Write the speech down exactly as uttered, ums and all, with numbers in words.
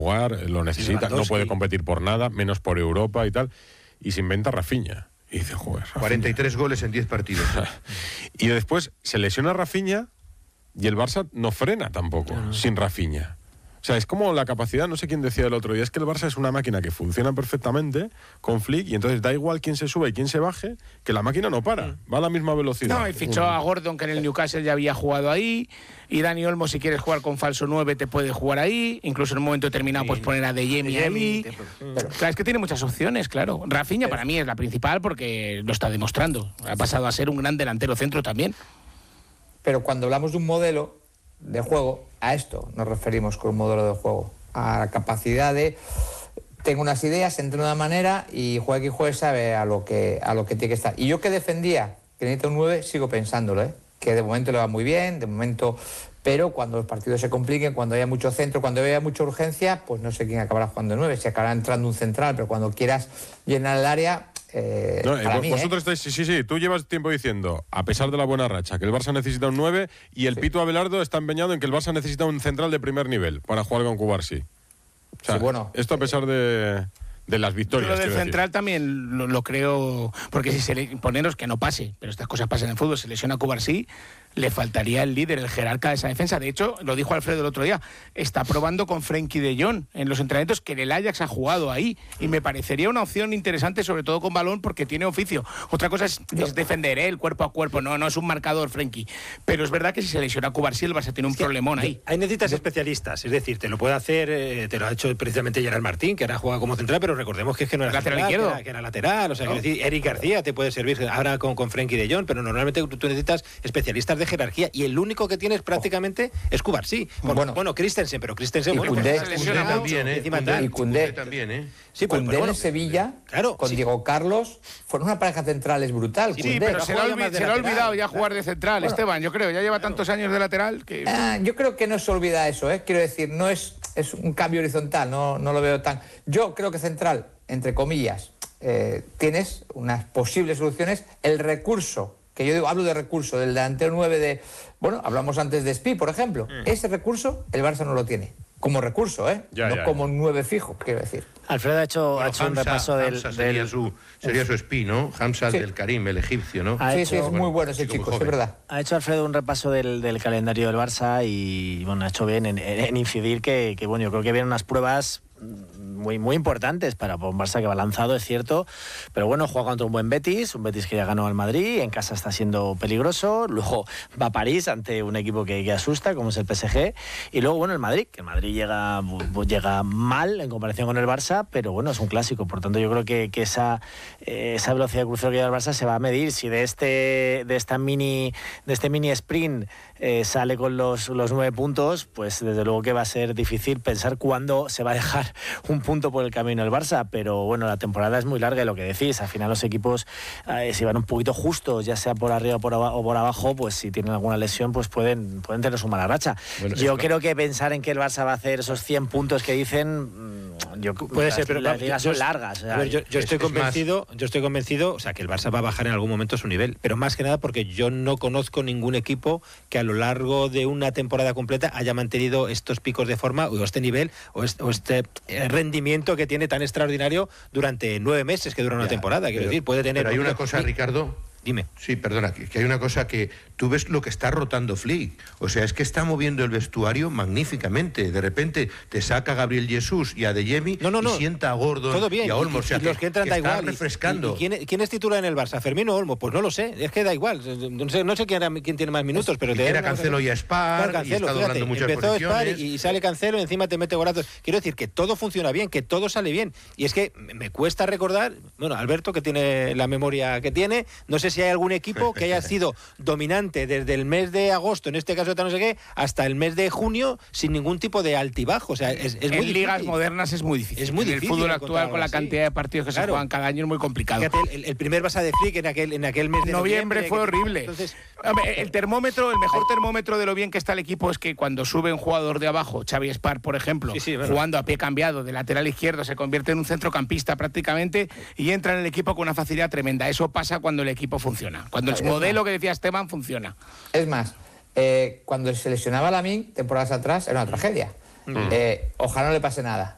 jugar, lo necesita, no puede competir por nada, menos por Europa y tal, y se inventa Rafinha. Y dice, joder, Rafinha. cuarenta y tres goles en diez partidos. Y después se lesiona Rafinha y el Barça no frena tampoco, uh-huh. sin Rafinha. O sea, es como la capacidad, no sé quién decía el otro día, es que el Barça es una máquina que funciona perfectamente con Flick y entonces da igual quién se sube y quién se baje, que la máquina no para, va a la misma velocidad. No, y fichó a Gordon, que en el Newcastle ya había jugado ahí, y Dani Olmo, si quieres jugar con falso nueve, te puede jugar ahí, incluso en un momento determinado, pues poner a De Jemi ahí. Pero, claro, es que tiene muchas opciones, claro. Rafinha para mí es la principal porque lo está demostrando. Ha pasado a ser un gran delantero centro también. Pero cuando hablamos de un modelo de juego, a esto nos referimos con un modelo de juego, a la capacidad de tengo unas ideas, entreno de una manera y juegue quien juegue sabe a lo que a lo que tiene que estar. Y yo que defendía que necesita un nueve, sigo pensándolo, ¿eh? Que de momento le va muy bien, de momento, pero cuando los partidos se compliquen, cuando haya mucho centro, cuando haya mucha urgencia, pues no sé quién acabará jugando nueve, si acabará entrando un central, pero cuando quieras llenar el área. Eh, no, para vos, mí, vosotros ¿eh? estáis, sí, sí, sí, tú llevas tiempo diciendo, a pesar de la buena racha, que el Barça necesita un nueve y el sí. Pito Abelardo está empeñado en que el Barça necesita un central de primer nivel para jugar con Cubarsí. O sea, sí, bueno, esto a pesar de, de las victorias. Yo lo del central decir. también lo, lo creo, porque si se le poneros que no pase, pero estas cosas pasan en el fútbol, se lesiona Cubarsí, le faltaría el líder, el jerarca de esa defensa. De hecho, lo dijo Alfredo el otro día, está probando con Frenkie de Jong en los entrenamientos, que en el Ajax ha jugado ahí, y me parecería una opción interesante, sobre todo con balón, porque tiene oficio. Otra cosa es, es defender ¿eh? el cuerpo a cuerpo, no, no es un marcador Frenkie, pero es verdad que si se lesiona Cubarsí, el Barça tiene un problemón ahí. Ahí necesitas especialistas, es decir, te lo puede hacer, eh, te lo ha hecho precisamente Gerard Martín, que ahora juega como central, pero recordemos que es que no era lateral central, izquierdo, que era, que era lateral, o sea, no. quiero decir, Eric García te puede servir ahora con, con Frenkie de Jong, pero normalmente tú, tú necesitas especialistas de jerarquía, y el único que tienes prácticamente oh. es Cubarsí. Bueno, bueno, bueno Christensen, pero Christensen, y bueno, Koundé, pues, Koundé también, ¿eh? Koundé, y Koundé también, ¿eh? Sí, pues, Koundé bueno, en Sevilla, claro, con sí. Diego Carlos, fueron una pareja centrales brutal. Sí, Koundé, pero se le ha olvid olvidado ya jugar de central, bueno, Esteban, yo creo, ya lleva claro. tantos años de lateral que... Ah, yo creo que no se olvida eso, ¿eh? Quiero decir, no es, es un cambio horizontal, no, no lo veo tan... Yo creo que central, entre comillas, eh, tienes unas posibles soluciones, el recurso, que yo digo, hablo de recurso, del delantero nueve de... Bueno, hablamos antes de Spi, por ejemplo. Mm. Ese recurso el Barça no lo tiene. Como recurso, ¿eh? Ya, no ya, como ya. nueve fijo, quiero decir. Alfredo ha hecho, bueno, ha hecho Hamza, un repaso del... Hamza sería, del... Su, sería su Spi, ¿no? Hamza sí. del Karim, el egipcio, ¿no? Ha sí, hecho, sí, es bueno, muy bueno ese chico, es verdad. Ha hecho Alfredo un repaso del, del calendario del Barça y, bueno, ha hecho bien en, en incidir que, que, bueno, yo creo que vienen unas pruebas muy muy importantes para un Barça que va lanzado, es cierto, pero bueno, juega contra un buen Betis, un Betis que ya ganó al Madrid, en casa está siendo peligroso, luego va a París ante un equipo que, que asusta, como es el P S G, y luego, bueno, el Madrid, que el Madrid llega, llega mal en comparación con el Barça, pero bueno, es un clásico, por tanto yo creo que, que esa, eh, esa velocidad de crucero que lleva el Barça se va a medir, si de este de esta mini de este mini sprint eh, sale con los, los nueve puntos, pues desde luego que va a ser difícil pensar cuándo se va a dejar un punto por el camino el Barça, pero bueno, la temporada es muy larga y lo que decís, al final los equipos eh, si van un poquito justos, ya sea por arriba o por, o por abajo, pues si tienen alguna lesión, pues pueden, pueden tener su mala racha. Bueno, yo creo que pensar en que el Barça va a hacer esos cien puntos que dicen, yo, puede las, ser, pero las yo, ligas yo, son largas. O sea, a ver, yo, yo estoy es, convencido, es yo estoy convencido, o sea, que el Barça va a bajar en algún momento su nivel, pero más que nada porque yo no conozco ningún equipo que a lo largo de una temporada completa haya mantenido estos picos de forma o este nivel o este, o este rendimiento que tiene tan extraordinario durante nueve meses que dura una ya, temporada. Quiero pero, decir, puede tener. Pero hay una cosa, Ricardo. Dime. Sí, perdona, que, que hay una cosa que tú ves lo que está rotando Flick. O sea, es que está moviendo el vestuario magníficamente. De repente te saca a Gabriel Jesús y a De Jemi no, no, no. y sienta a Gordon Todo bien. y a Olmo. Y, o sea, y los que entran que da está igual. refrescando. ¿Y, y quién, quién es titular en el Barça? ¿Fermino o Olmo? Pues no lo sé. Es que da igual. No sé, no sé quién, era, quién tiene más minutos, pero... Y te era Cancelo y a Spar, Cancelo, y está fíjate, dando muchas empezó Spar y, y sale Cancelo y encima te mete golazos. Quiero decir que todo funciona bien, que todo sale bien. Y es que me cuesta recordar, bueno, Alberto, que tiene la memoria que tiene, no sé si hay algún equipo que haya sido dominante desde el mes de agosto, en este caso no sé qué, hasta el mes de junio sin ningún tipo de altibajo. O sea, es, es en muy ligas difícil. modernas es muy difícil. Es muy en difícil. El fútbol actual, con la cantidad de partidos que claro. se juegan cada año, es muy complicado. Fíjate, el, el primer Barça de Flick en aquel, en aquel mes de noviembre, noviembre fue que... horrible. Entonces, el termómetro, el mejor termómetro de lo bien que está el equipo es que cuando sube un jugador de abajo, Xavi Spar, por ejemplo, sí, sí, bueno. jugando a pie cambiado de lateral izquierdo, se convierte en un centrocampista prácticamente y entra en el equipo con una facilidad tremenda. Eso pasa cuando el equipo funciona. Cuando el modelo que decía Esteban funciona. Es más, eh, cuando se lesionaba Lamine temporadas atrás era una tragedia. Mm. Eh, ojalá no le pase nada.